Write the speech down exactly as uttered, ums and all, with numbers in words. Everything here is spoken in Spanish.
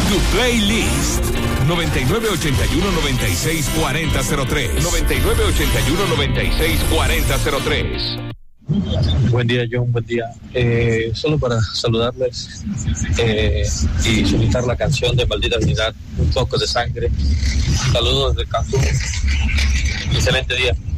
Tu playlist noventa y nueve ochenta y uno noventa y seis cuarenta cero tres noventa y nueve ochenta y uno noventa y seis cuarenta cero tres. Buen día, John, buen día. Eh, solo para saludarles eh, y solicitar la canción de Maldita Unidad, Un poco de sangre. Saludos desde Cancún. Excelente día.